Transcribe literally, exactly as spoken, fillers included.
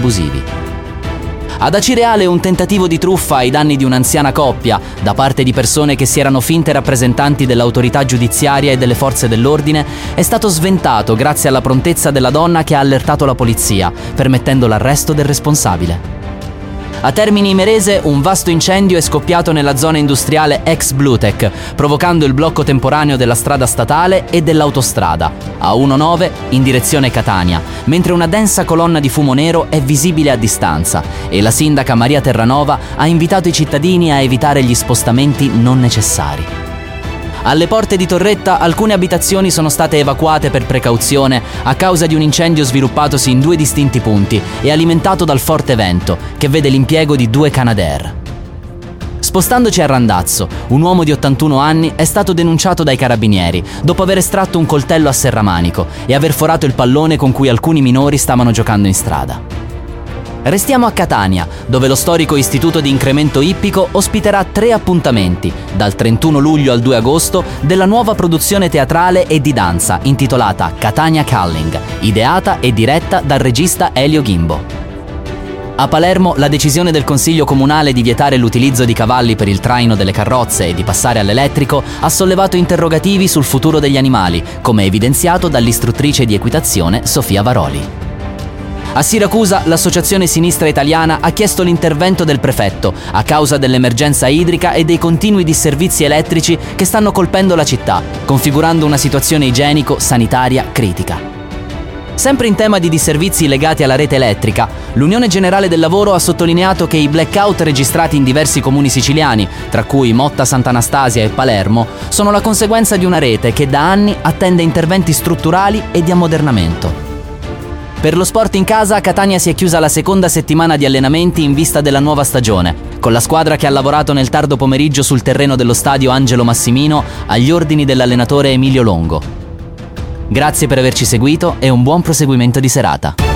abusivi. Ad Acireale un tentativo di truffa ai danni di un'anziana coppia da parte di persone che si erano finte rappresentanti dell'autorità giudiziaria e delle forze dell'ordine è stato sventato grazie alla prontezza della donna che ha allertato la polizia, permettendo l'arresto del responsabile. A Termini Imerese un vasto incendio è scoppiato nella zona industriale ex Blutech, provocando il blocco temporaneo della strada statale e dell'autostrada A diciannove in direzione Catania, mentre una densa colonna di fumo nero è visibile a distanza e la sindaca Maria Terranova ha invitato i cittadini a evitare gli spostamenti non necessari. Alle porte di Torretta alcune abitazioni sono state evacuate per precauzione a causa di un incendio sviluppatosi in due distinti punti e alimentato dal forte vento, che vede l'impiego di due Canadair. Spostandoci a Randazzo, un uomo di ottantuno anni è stato denunciato dai carabinieri dopo aver estratto un coltello a serramanico e aver forato il pallone con cui alcuni minori stavano giocando in strada. Restiamo a Catania, dove lo storico Istituto di Incremento Ippico ospiterà tre appuntamenti, dal trentuno luglio al due agosto, della nuova produzione teatrale e di danza intitolata Catania Culling, ideata e diretta dal regista Elio Ghimbo. A Palermo la decisione del Consiglio Comunale di vietare l'utilizzo di cavalli per il traino delle carrozze e di passare all'elettrico ha sollevato interrogativi sul futuro degli animali, come evidenziato dall'istruttrice di equitazione Sofia Varoli. A Siracusa l'Associazione Sinistra Italiana ha chiesto l'intervento del prefetto a causa dell'emergenza idrica e dei continui disservizi elettrici che stanno colpendo la città, configurando una situazione igienico-sanitaria critica. Sempre in tema di disservizi legati alla rete elettrica, l'Unione Generale del Lavoro ha sottolineato che i blackout registrati in diversi comuni siciliani, tra cui Motta Sant'Anastasia e Palermo, sono la conseguenza di una rete che da anni attende interventi strutturali e di ammodernamento. Per lo sport in casa, a Catania si è chiusa la seconda settimana di allenamenti in vista della nuova stagione, con la squadra che ha lavorato nel tardo pomeriggio sul terreno dello stadio Angelo Massimino agli ordini dell'allenatore Emilio Longo. Grazie per averci seguito e un buon proseguimento di serata.